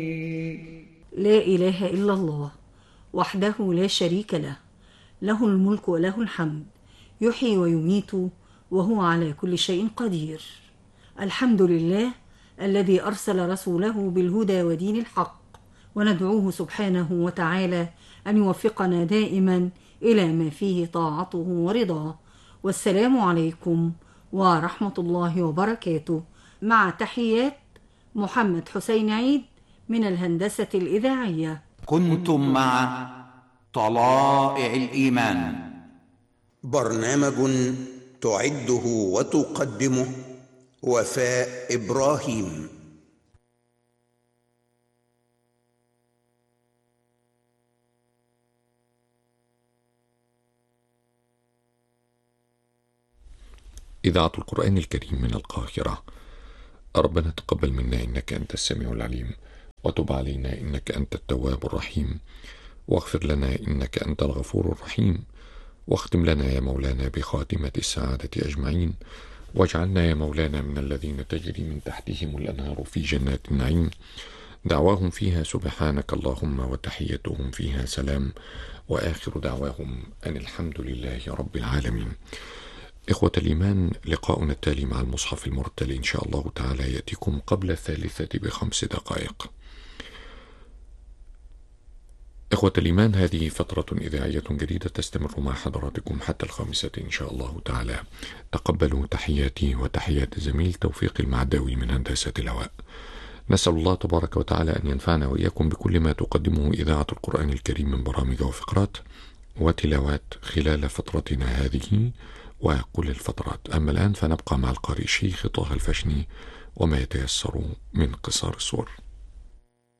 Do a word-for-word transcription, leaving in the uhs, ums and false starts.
لا إله إلا الله وحده لا شريك له، له الملك وله الحمد، يحيي ويميت وهو على كل شيء قدير. الحمد لله الذي أرسل رسوله بالهدى ودين الحق، وندعوه سبحانه وتعالى أن يوفقنا دائما إلى ما فيه طاعته ورضاه. والسلام عليكم ورحمة الله وبركاته، مع تحيات محمد حسين عيد من الهندسة الإذاعية. كنتم مع طلائع الإيمان، برنامج تعده وتقدمه وفاء إبراهيم. إذاعة القرآن الكريم من القاهرة. ربنا تقبل منا إنك أنت السميع العليم، وتب علينا إنك أنت التواب الرحيم، واغفر لنا إنك أنت الغفور الرحيم، واختم لنا يا مولانا بخاتمة السعادة أجمعين، واجعلنا يا مولانا من الذين تجري من تحتهم الأنهار في جنات النعيم، دعواهم فيها سبحانك اللهم وتحيتهم فيها سلام، وآخر دعواهم أن الحمد لله رب العالمين. إخوة الإيمان، لقاؤنا التالي مع المصحف المرتل إن شاء الله تعالى يأتيكم قبل الثالثة بخمس دقائق. إخوة الإيمان، هذه فترة إذاعية جديدة تستمر مع حضراتكم حتى الخامسة إن شاء الله تعالى. تقبلوا تحياتي وتحيات الزميل توفيق المعداوي من هندسة الهواء. نسأل الله تبارك وتعالى أن ينفعنا وإياكم بكل ما تقدمه إذاعة القرآن الكريم من برامج وفقرات وتلاوات خلال فترتنا هذه وكل الفترات. أما الآن فنبقى مع القارئ الشيخ طه الفشني وما يتيسر من قصار السور.